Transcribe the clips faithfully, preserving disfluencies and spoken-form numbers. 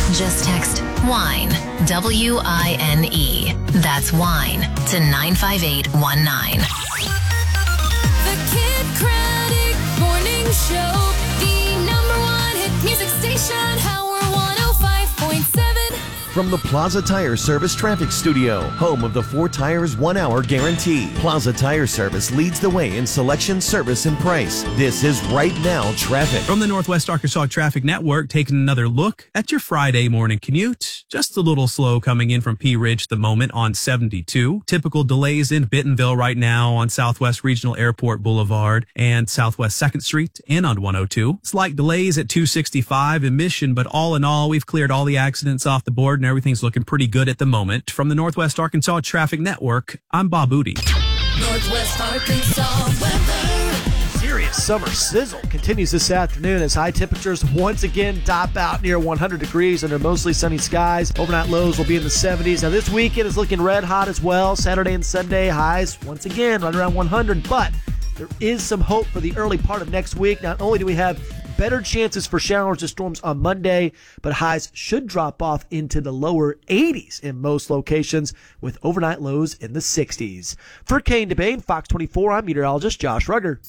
Just text WINE, W I N E. That's WINE to nine five eight one nine. The Kid Craddock Morning Show, the number one hit music station, Howard one oh five point seven. From the Plaza Tire Service Traffic Studio, home of the four tires, one hour guarantee. Plaza Tire Service leads the way in selection, service, and price. This is Right Now Traffic. From the Northwest Arkansas Traffic Network, taking another look at your Friday morning commute. Just a little slow coming in from Pea Ridge at the moment on seventy-two. Typical delays in Bentonville right now on Southwest Regional Airport Boulevard and Southwest second Street and on one oh two. Slight delays at two sixty-five in Mission, but all in all, we've cleared all the accidents off the board and everything's looking pretty good at the moment. From the Northwest Arkansas Traffic Network, I'm Bob Booty. Northwest Arkansas weather. Serious summer sizzle continues this afternoon as high temperatures once again top out near one hundred degrees under mostly sunny skies. Overnight lows will be in the seventies. Now this weekend is looking red hot as well. Saturday and Sunday highs once again right around one hundred, but there is some hope for the early part of next week. Not only do we have better chances for showers and storms on Monday, but highs should drop off into the lower eighties in most locations with overnight lows in the sixties. For Kane DeBane, Fox twenty-four, I'm meteorologist Josh Rugger.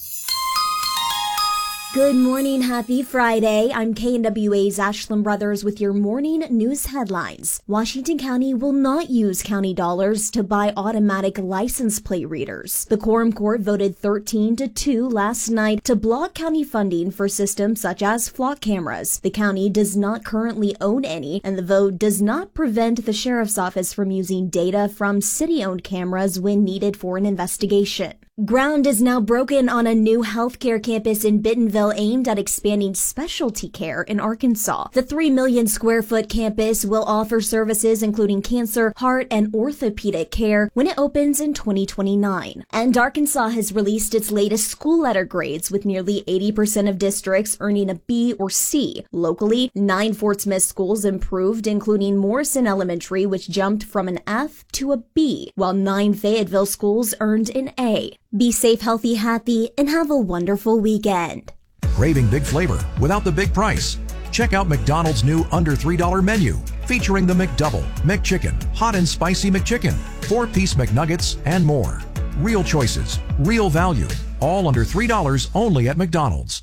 Good morning, happy Friday. I'm K N W A's Ashland Brothers with your morning news headlines. Washington County will not use county dollars to buy automatic license plate readers. The Quorum Court voted thirteen to two last night to block county funding for systems such as flock cameras. The county does not currently own any, and the vote does not prevent the sheriff's office from using data from city-owned cameras when needed for an investigation. Ground is now broken on a new healthcare campus in Bentonville aimed at expanding specialty care in Arkansas. The three million square foot campus will offer services including cancer, heart, and orthopedic care when it opens in twenty twenty-nine. And Arkansas has released its latest school letter grades with nearly eighty percent of districts earning a B or C. Locally, nine Fort Smith schools improved, including Morrison Elementary, which jumped from an F to a B, while nine Fayetteville schools earned an A. Be safe, healthy, happy, and have a wonderful weekend. Craving big flavor without the big price? Check out McDonald's new under three dollar menu, featuring the McDouble, McChicken, Hot and Spicy McChicken, four-piece McNuggets, and more. Real choices, real value, all under three dollars only at McDonald's.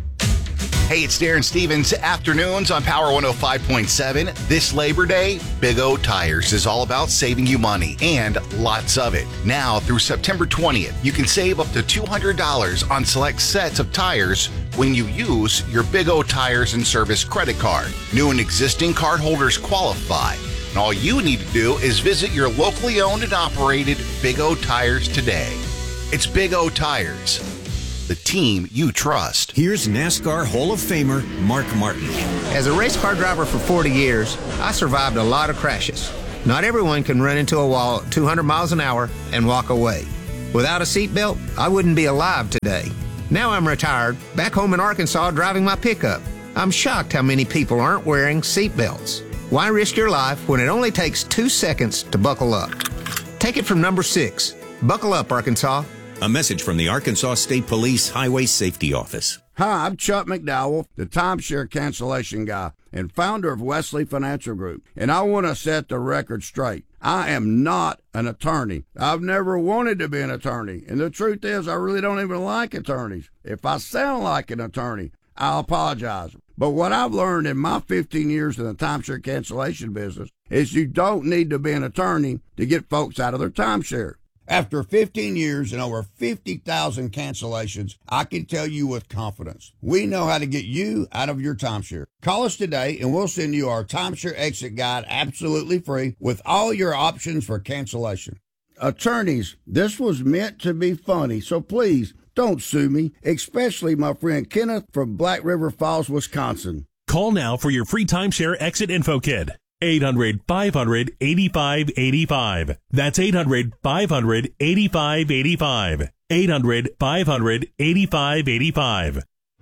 Hey, it's Darren Stevens. Afternoons on Power one oh five point seven. This Labor Day, Big O Tires is all about saving you money and lots of it. Now through September twentieth, you can save up to two hundred dollars on select sets of tires when you use your Big O Tires and Service credit card. New and existing cardholders qualify. And all you need to do is visit your locally owned and operated Big O Tires today. It's Big O Tires, the team you trust. Here's NASCAR Hall of Famer Mark Martin. As a race car driver for forty years, I survived a lot of crashes. Not everyone can run into a wall at two hundred miles an hour and walk away. Without a seatbelt, I wouldn't be alive today. Now I'm retired, back home in Arkansas driving my pickup. I'm shocked how many people aren't wearing seatbelts. Why risk your life when it only takes two seconds to buckle up? Take it from number six. Buckle up, Arkansas. A message from the Arkansas State Police Highway Safety Office. Hi, I'm Chuck McDowell, the timeshare cancellation guy and founder of Wesley Financial Group, and I want to set the record straight. I am not an attorney. I've never wanted to be an attorney, and the truth is I really don't even like attorneys. If I sound like an attorney, I'll apologize. But what I've learned in my fifteen years in the timeshare cancellation business is you don't need to be an attorney to get folks out of their timeshare. After fifteen years and over fifty thousand cancellations, I can tell you with confidence, we know how to get you out of your timeshare. Call us today and we'll send you our timeshare exit guide absolutely free with all your options for cancellation. Attorneys, this was meant to be funny, so please don't sue me, especially my friend Kenneth from Black River Falls, Wisconsin. Call now for your free timeshare exit info kit. eight hundred, five hundred, eighty-five eighty-five. That's eight hundred, five hundred, eighty-five eighty-five. eight hundred, five hundred, eighty-five eighty-five.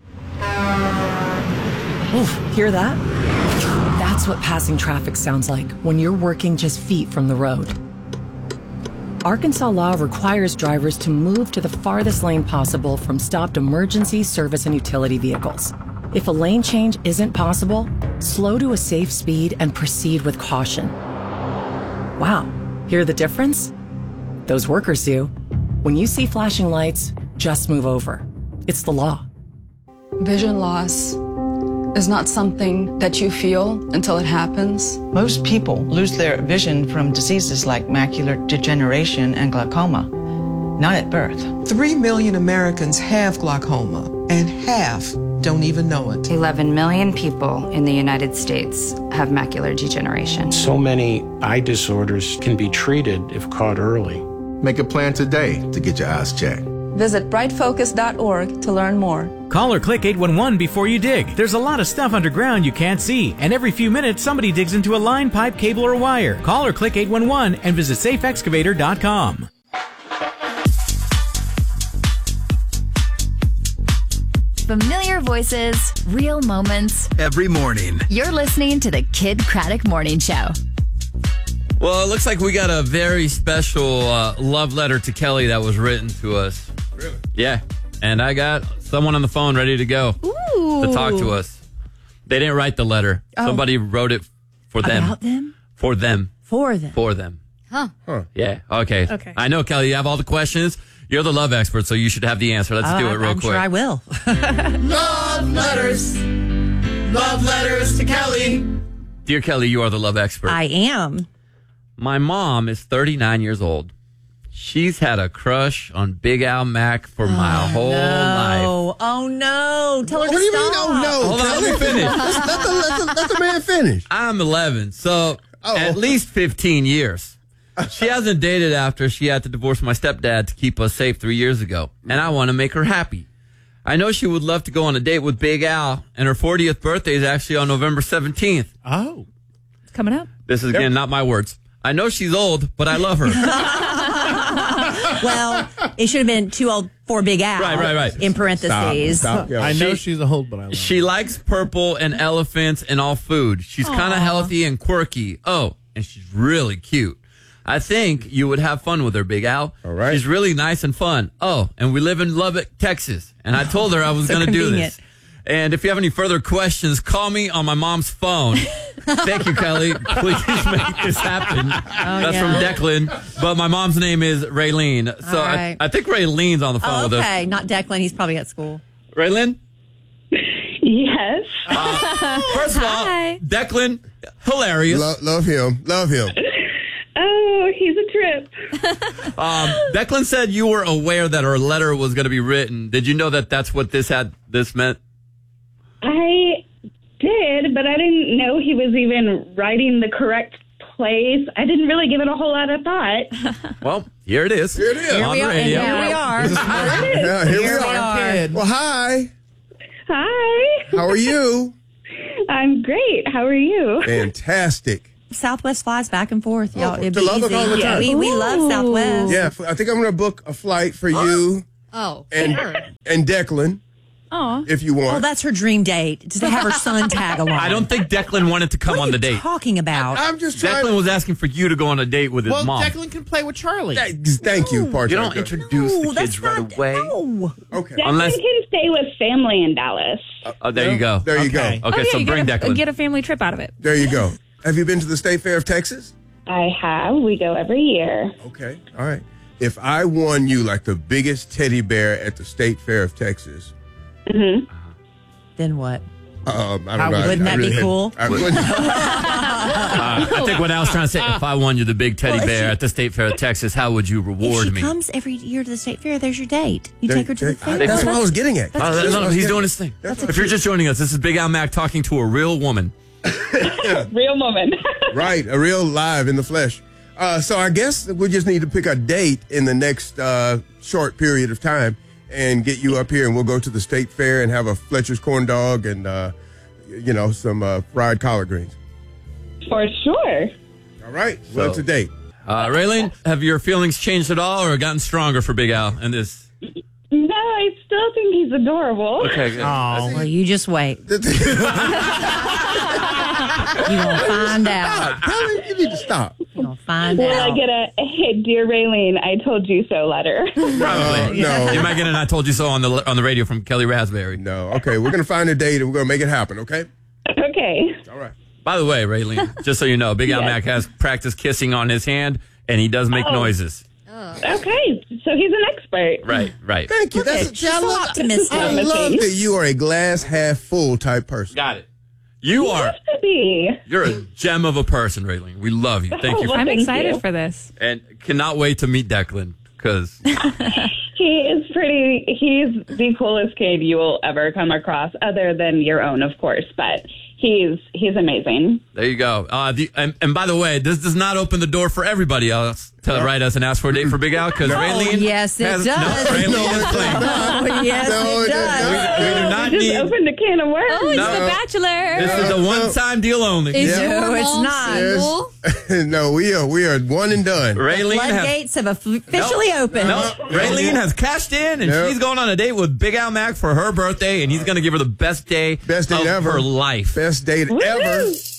Oof, hear that? That's what passing traffic sounds like when you're working just feet from the road. Arkansas law requires drivers to move to the farthest lane possible from stopped emergency service and utility vehicles. If a lane change isn't possible, Slow to a safe speed and proceed with caution. Wow, hear the difference? Those workers do. When you see flashing lights, just move over. It's the law. Vision loss is not something that you feel until it happens. Most people lose their vision from diseases like macular degeneration and glaucoma, not at birth. Three million Americans have glaucoma, and half don't even know it. eleven million people in the United States have macular degeneration. So many eye disorders can be treated if caught early. Make a plan today to get your eyes checked. Visit bright focus dot org to learn more. Call or click eight one one before you dig. There's a lot of stuff underground you can't see, and every few minutes somebody digs into a line, pipe, cable, or wire. Call or click eight one one and visit safe excavator dot com. Familiar voices, real moments. Every morning. You're listening to the Kid Craddock Morning Show. Well, it looks like we got a very special uh, love letter to Kelly that was written to us. Really? Yeah. And I got someone on the phone ready to go Ooh. to talk to us. They didn't write the letter. Oh. Somebody wrote it for them. About them? For them. For them. For them. Huh. Huh. Yeah. Okay. Okay. I know, Kelly, you have all the questions. You're the love expert, so you should have the answer. Let's Oh, do it real I'm quick. sure I will. Love letters. Love letters to Kelly. Dear Kelly, you are the love expert. I am. My mom is thirty-nine years old. She's had a crush on Big Al Mack for my whole life. Oh, oh no. Tell her What to do you mean, stop. oh, no? Hold on, let me finish. Let the, let, the, let the man finish. I'm eleven, so Oh. at least fifteen years. She hasn't dated after she had to divorce my stepdad to keep us safe three years ago, and I want to make her happy. I know she would love to go on a date with Big Al, and her fortieth birthday is actually on November seventeenth. Oh. It's coming up. This is, again, not my words. I know she's old, but I love her. Well, it should have been too old for Big Al. Right, right, right. In parentheses. Stop, stop. Yeah, I know She- she's old, but I love her. She likes purple and elephants and all food. She's kind of Aw. healthy and quirky. Oh, and she's really cute. I think you would have fun with her, Big Al. All right. She's really nice and fun. Oh, and we live in Lubbock, Texas. And I told her I was So going to do convenient. this. And if you have any further questions, call me on my mom's phone. Thank you, Kelly. Please make this happen. That's yeah. from Declan. But my mom's name is Raylene. So All I, right. I think Raylene's on the phone Oh, with us. okay. Not Declan. He's probably at school. Raylene? Yes. Uh, first of all, Hi. Declan, hilarious. Lo- love him. Love him. Oh, he's a trip. Um, Declan said you were aware that her letter was going to be written. Did you know that that's what this had? This meant? I did, but I didn't know he was even writing the correct place. I didn't really give it a whole lot of thought. Well, here it is. Here it is. On Here we the are. And radio. here we are. Yeah, here, Here we we are. are. Well, hi. Hi. How are you? I'm great. How are you? Fantastic. Southwest flies back and forth, y'all. Oh, It'd to be Lubbock easy. all the time. We, we love Ooh. Southwest. Yeah, I think I'm going to book a flight for you Oh, and sure. and Declan Aw. if you want. Oh, that's her dream date. To have her son tag along. I don't think Declan wanted to come What on are the you date. talking about? I'm just trying. Declan was asking for you to go on a date with his well, mom. Declan can play with Charlie. Thank you, part You don't introduce No, the that's kids right not- away. No. Okay. Declan Unless- can stay with family in Dallas. Oh, there you go. There you Okay, Oh, so bring Declan. a family trip out of it. go. There you go. Have you been to the State Fair of Texas? I have. We go every year. Okay. All right. If I won you like the biggest teddy bear at the State Fair of Texas, Mm-hmm. Then what? um, I don't How- know. I- wouldn't I that be really had- cool? I wouldn't- Uh, I think what I was trying to say, if I won you the big teddy Well, if bear she- at the State Fair of Texas, how would you If reward she me? comes every year to the state fair, there's your date. You There- take her to the there- fair. That's what I was getting at. Oh, That's no, cute. no, no, he's doing his thing. That's If you're just joining us, this is Big Al Mack talking to a real woman. Real woman. Right, a real live in the flesh. Uh, so I guess we just need to pick a date in the next uh, short period of time and get you up here, and we'll go to the State Fair and have a Fletcher's corn dog and uh, you know some uh, fried collard greens. For sure. All right, well, it's a date. Uh, Raylene, have your feelings changed at all or gotten stronger for Big Al and this? No, I still think he's adorable. Okay, good. Oh, well, you just wait. You're going to find out. Tell him you need to stop. You're going to find Will out. I get a, hey, dear Raylene, I told you so letter? Probably. no. You might get an I told you so on the on the radio from Kelly Raspberry. No, okay, we're going to find a date and we're going to make it happen, okay? Okay. All right. By the way, Raylene, just so you know, Big Al Yes. Mac has practiced kissing on his hand, and he does make Oh. noises. Okay, so he's an expert. Right, right. Thank you. That's She's so optimistic. I love that you are a glass half full type person. Got it. You He are. has to be. You're a gem of a person, Raylene. We love you. Thank you. Oh, For, I'm I'm excited you. for this. and cannot wait to meet Declan because He is pretty, he's the coolest kid you will ever come across, other than your own, of course, but he's he's amazing. there you go. Uh, the, and, and by the way, this does not open the door for everybody else to write us and ask for a date for Big Al because Raylene. yes, it has, does. No, Raylene is claimed. Oh, yes, No, it it does. We, we do not You just need. opened a can of worms. Oh, it's No. The Bachelor. This is a one-time deal only. It's Yeah. No, it's not. Yes. no, we are we are one and done. Raylene has Floodgates have officially opened. No, Raylene has cashed in, and Nope. she's going on a date with Big Al Mac for her birthday, and he's going to give her the best day, Best date of ever. her life. Best date ever.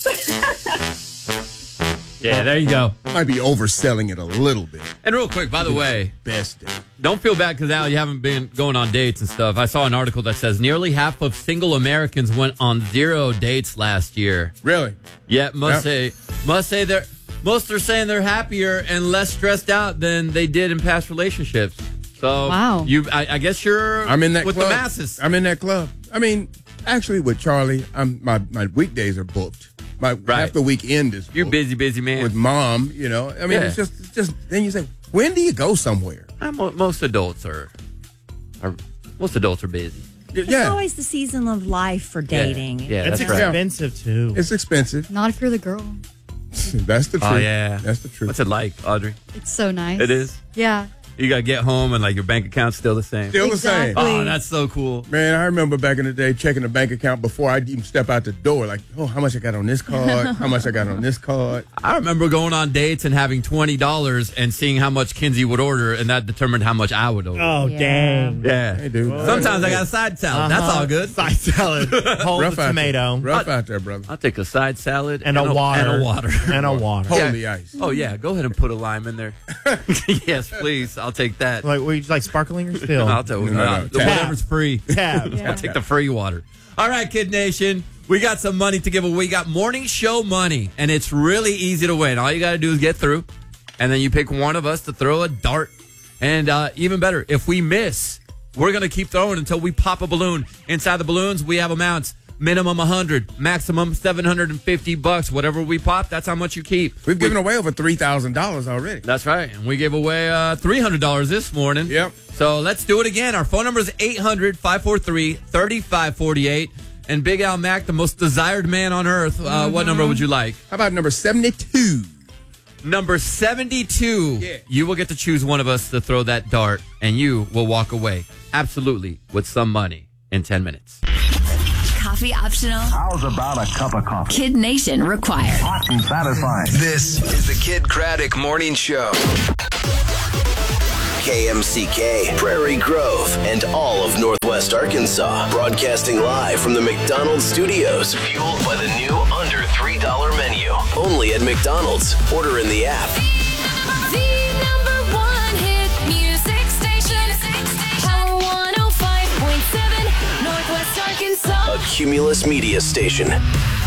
Yeah, there you go. Might be overselling it a little bit. And real quick, by the way, Best date. don't feel bad because Al, you haven't been going on dates and stuff. I saw an article that says nearly half of single Americans went on zero dates last year. Really? Yet must Yep. say, must say they're most are saying they're happier and less stressed out than they did in past relationships. So Wow. you, I, I guess you're I'm in that with club. the masses. I'm in that club. I mean, actually, with Charlie, I'm my my weekdays are booked. My Right. half the weekend is booked. You're busy, busy man. with mom. You know, I mean, Yeah. it's just it's just then you say, when do you go somewhere? Uh, mo- most adults are, are, most adults are busy. Y- It's Yeah, always the season of life for dating. Yeah, It's that's right. expensive too. it's expensive. Not if you're the girl. That's the truth. Oh yeah, That's the truth. What's it like, Audrey? It's so nice. It is. Yeah. You gotta get home and like your bank account's still the same. Still the same. Exactly. Oh, that's so cool. Man, I remember back in the day checking the bank account before I'd even step out the door. Like, oh, how much I got on this card? How much I got on this card? I remember going on dates and having twenty dollars and seeing how much Kinsey would order, and that determined how much I would order. Oh, Yeah. dang. Yeah. Hey, dude. Sometimes I got a side salad. That's Uh-huh. all good. Side salad. Hold Rough the out tomato. there. Rough out there, brother. I'll take a side salad And a water. And a water. And a water. Holy ice. Oh, yeah. Go ahead and put a lime in there. Yes, please. I'll take that. Like, would you like sparkling or still? I'll tell you. No, no, uh, tap. whatever's free. Tab. I'll take the free water. All right, Kid Nation. We got some money to give away. We got morning show money, and it's really easy to win. All you got to do is get through, and then you pick one of us to throw a dart. And uh, even better, if we miss, we're going to keep throwing until we pop a balloon. Inside the balloons, we have amounts. Minimum one hundred, maximum seven hundred fifty bucks. Whatever we pop, that's how much you keep. We've given away over three thousand dollars already. That's right. And we gave away uh, three hundred dollars this morning. Yep. So let's do it again. Our phone number is eight hundred, five four three, three five four eight. And Big Al Mac, the most desired man on earth, uh, Mm-hmm. what number would you like? How about number seventy-two? Number seventy-two. Yeah. You will get to choose one of us to throw that dart, and you will walk away absolutely with some money in ten minutes. Coffee optional. How's about a cup of coffee? Kid Nation required. Hot and satisfying. This is the Kid Craddock Morning Show. K M C K, Prairie Grove, and all of Northwest Arkansas. Broadcasting live from the McDonald's studios. Fueled by the new under three dollar menu. Only at McDonald's. Order in the app. The number one hit music station. Power one oh five point seven, Northwest Arkansas. A Cumulus Media Station.